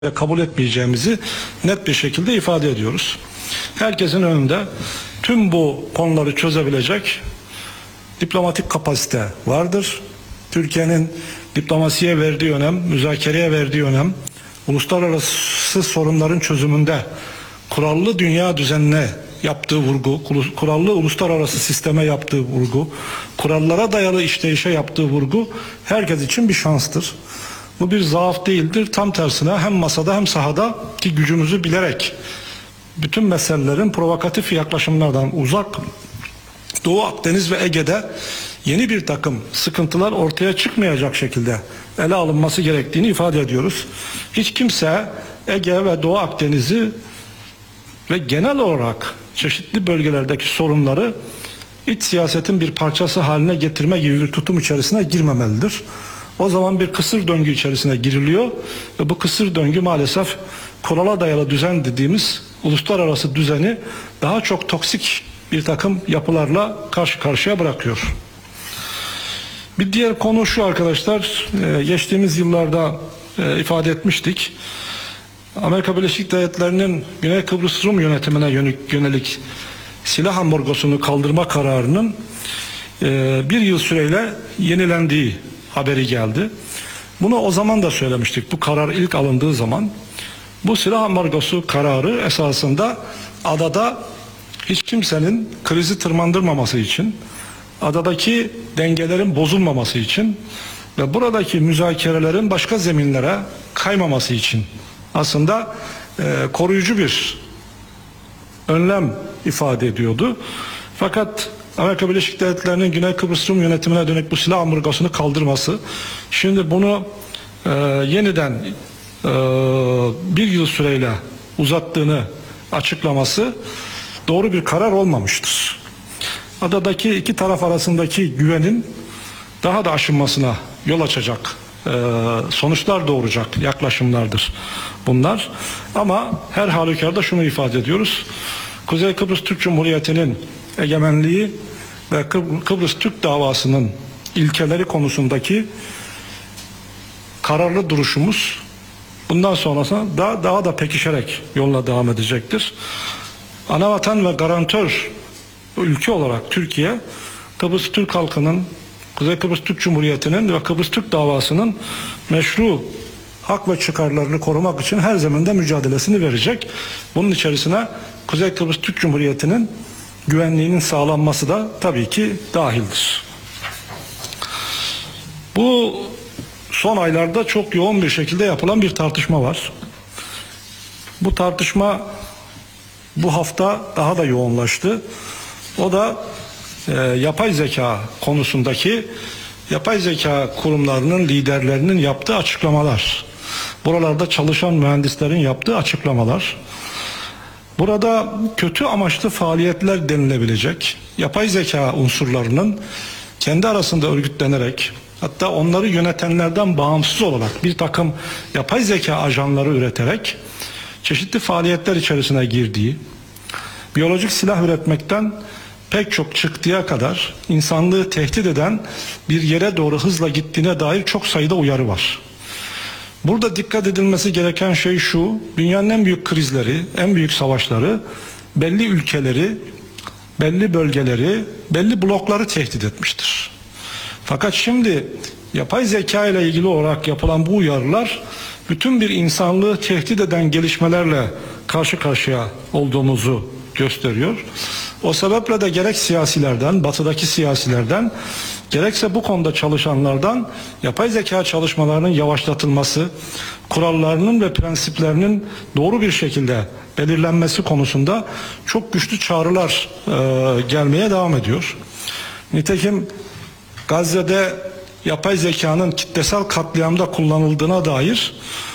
kabul etmeyeceğimizi net bir şekilde ifade ediyoruz. Herkesin önünde tüm bu konuları çözebilecek diplomatik kapasite vardır. Türkiye'nin diplomasiye verdiği önem, müzakereye verdiği önem, uluslararası sorunların çözümünde kurallı dünya düzenine yaptığı vurgu, kurallı uluslararası sisteme yaptığı vurgu, kurallara dayalı işleyişe yaptığı vurgu herkes için bir şanstır. Bu bir zaaf değildir. Tam tersine hem masada hem sahada ki gücümüzü bilerek bütün meselelerin provokatif yaklaşımlardan uzak, Doğu Akdeniz ve Ege'de yeni bir takım sıkıntılar ortaya çıkmayacak şekilde ele alınması gerektiğini ifade ediyoruz. Hiç kimse Ege ve Doğu Akdeniz'i ve genel olarak çeşitli bölgelerdeki sorunları iç siyasetin bir parçası haline getirme gibi bir tutum içerisine girmemelidir. O zaman bir kısır döngü içerisine giriliyor ve bu kısır döngü maalesef kurala dayalı düzen dediğimiz uluslararası düzeni daha çok toksik bir takım yapılarla karşı karşıya bırakıyor. Bir diğer konu şu arkadaşlar, geçtiğimiz yıllarda ifade etmiştik. Amerika Birleşik Devletleri'nin Güney Kıbrıs Rum yönetimine yönelik silah ambargosunu kaldırma kararının bir yıl süreyle yenilendiği haberi geldi. Bunu o zaman da söylemiştik. Bu karar ilk alındığı zaman bu silah ambargosu kararı esasında adada hiç kimsenin krizi tırmandırmaması için, adadaki dengelerin bozulmaması için ve buradaki müzakerelerin başka zeminlere kaymaması için aslında koruyucu bir önlem ifade ediyordu. Fakat Amerika Birleşik Devletleri'nin Güney Kıbrıs Rum yönetimine dönük bu silah ambargosunu kaldırması, şimdi bunu yeniden bir yıl süreyle uzattığını açıklaması doğru bir karar olmamıştır. Adadaki iki taraf arasındaki güvenin daha da aşınmasına yol açacak sonuçlar doğuracak yaklaşımlardır bunlar. Ama her halükarda şunu ifade ediyoruz. Kuzey Kıbrıs Türk Cumhuriyeti'nin egemenliği ve Kıbrıs Türk davasının ilkeleri konusundaki kararlı duruşumuz bundan sonrasında daha da pekişerek yoluna devam edecektir. Anavatan ve garantör ülke olarak Türkiye, Kıbrıs Türk halkının, Kuzey Kıbrıs Türk Cumhuriyeti'nin ve Kıbrıs Türk davasının meşru hak ve çıkarlarını korumak için her zeminde mücadelesini verecek. Bunun içerisine Kuzey Kıbrıs Türk Cumhuriyeti'nin güvenliğinin sağlanması da tabii ki dahildir. Bu son aylarda çok yoğun bir şekilde yapılan bir tartışma var. Bu tartışma bu hafta daha da yoğunlaştı. O da yapay zeka konusundaki yapay zeka kurumlarının liderlerinin yaptığı açıklamalar. Buralarda çalışan mühendislerin yaptığı açıklamalar. Burada kötü amaçlı faaliyetler denilebilecek yapay zeka unsurlarının kendi arasında örgütlenerek, hatta onları yönetenlerden bağımsız olarak bir takım yapay zeka ajanları üreterek çeşitli faaliyetler içerisine girdiği, biyolojik silah üretmekten pek çok çıktıya kadar insanlığı tehdit eden bir yere doğru hızla gittiğine dair çok sayıda uyarı var. Burada dikkat edilmesi gereken şey şu: dünyanın en büyük krizleri, en büyük savaşları belli ülkeleri, belli bölgeleri, belli blokları tehdit etmiştir. Fakat şimdi yapay zeka ile ilgili olarak yapılan bu uyarılar bütün bir insanlığı tehdit eden gelişmelerle karşı karşıya olduğumuzu gösteriyor. O sebeple de gerek siyasilerden, batıdaki siyasilerden, gerekse bu konuda çalışanlardan yapay zeka çalışmalarının yavaşlatılması, kurallarının ve prensiplerinin doğru bir şekilde belirlenmesi konusunda çok güçlü çağrılar gelmeye devam ediyor. Nitekim Gazze'de yapay zekanın kitlesel katliamda kullanıldığına dair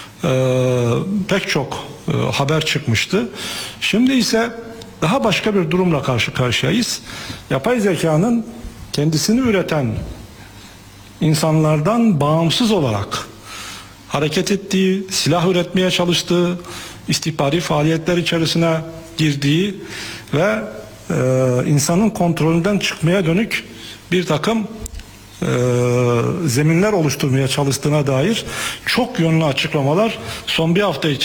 pek çok haber çıkmıştı. Şimdi ise daha başka bir durumla karşı karşıyayız. Yapay zekanın kendisini üreten insanlardan bağımsız olarak hareket ettiği, silah üretmeye çalıştığı, istihbari faaliyetler içerisine girdiği ve insanın kontrolünden çıkmaya dönük bir takım zeminler oluşturmaya çalıştığına dair çok yönlü açıklamalar son bir hafta